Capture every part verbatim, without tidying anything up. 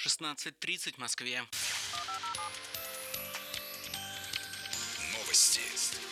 шестнадцать тридцать в Москве. Новости.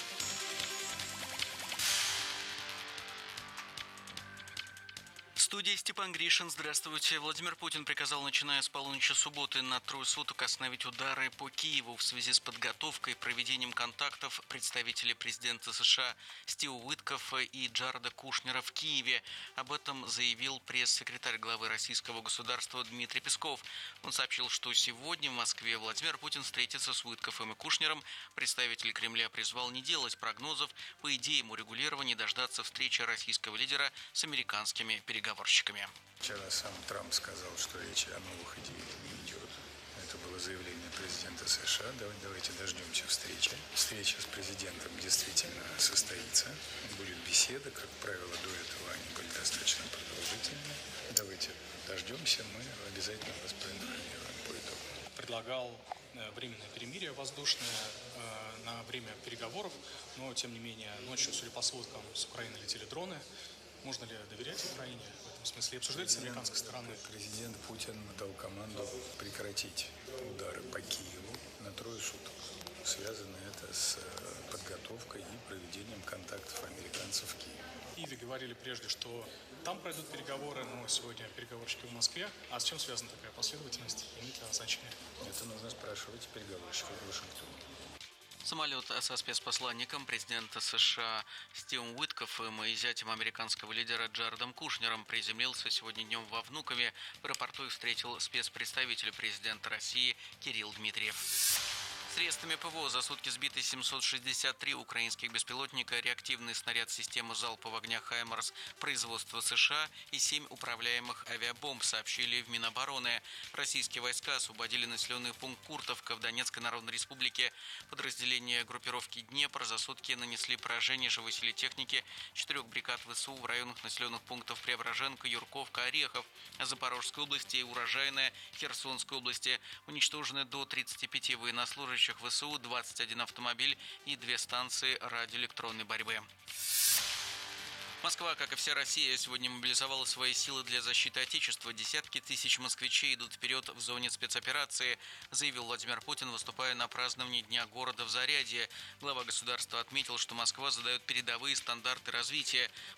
В студии Степан Гришин. Здравствуйте. Владимир Путин приказал, начиная с полуночи субботы, на трое суток остановить удары по Киеву в связи с подготовкой и проведением контактов представителей президента США Стива Уиткоффа и Джареда Кушнера в Киеве. Об этом заявил пресс-секретарь главы российского государства Дмитрий Песков. Он сообщил, что сегодня в Москве Владимир Путин встретится с Уиткоффом и Кушнером. Представитель Кремля призвал не делать прогнозов по идеям урегулирования и дождаться встречи российского лидера с американскими переговорщиками. Вчера сам Трамп сказал, что речь о новых идеях не идет. Это было заявление президента США. Давайте дождемся встречи. Встреча с президентом действительно состоится. Будет беседа, как правило, до этого они были достаточно продолжительные. Давайте дождемся, мы обязательно вас проинформируем по итогу. Предлагал временное перемирие воздушное э, на время переговоров, но, тем не менее, ночью, судя по сводкам, с Украины летели дроны. Можно ли доверять Украине в этом смысле? Обсуждать с американской стороны? Президент Путин дал команду прекратить удары по Киеву на трое суток. Связано это с подготовкой и проведением контактов американцев в Киеве. В Киеве говорили прежде, что там пройдут переговоры, но сегодня переговорщики в Москве. А с чем связана такая последовательность? Имеет ли она значение? Это нужно спрашивать переговорщиков в Вашингтоне. Самолет со спецпосланником президента США Стивом Уиткоффом и зятем американского лидера Джаредом Кушнером приземлился сегодня днем во Внукове. В аэропорту их встретил спецпредставитель президента России Кирилл Дмитриев. Средствами ПВО за сутки сбиты семьсот шестьдесят три украинских беспилотника, реактивный снаряд системы залпового огня «Хаймарс» производства США и семь управляемых авиабомб, сообщили в Минобороны. Российские войска освободили населенный пункт Куртовка в Донецкой Народной Республике. Подразделения группировки «Днепр» за сутки нанесли поражение живой силе техники четырех бригад ВСУ в районах населенных пунктов Преображенка, Юрковка, Орехов, Запорожской области и Урожайная, Херсонской области. Уничтожены до тридцати пяти военнослужащих ВСУ, двадцать один автомобиль и две станции радиоэлектронной борьбы. Москва, как и вся Россия, сегодня мобилизовала свои силы для защиты Отечества. Десятки тысяч москвичей идут вперед в зоне спецоперации, заявил Владимир Путин, выступая на праздновании Дня города в Зарядье. Глава государства отметил, что Москва задает передовые стандарты развития.